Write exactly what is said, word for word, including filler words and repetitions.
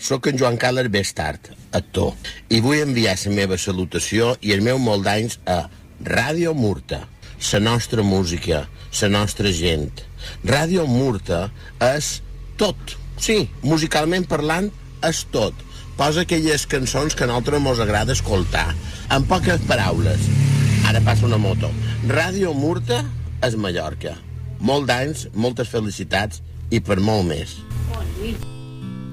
Soc en Joan Carles Bestart, actor, i vull enviar la meva salutació i el meu molt d'anys a Ràdio Murta, la nostra música, la nostra gent. Ràdio Murta és tot. Sí, musicalment parlant, és tot. Posa aquelles cançons que a nosaltres mos agrada escoltar. En poques paraules. Ara passa una moto. Ràdio Murta és Mallorca. Molt d'anys, moltes felicitats i per molt més.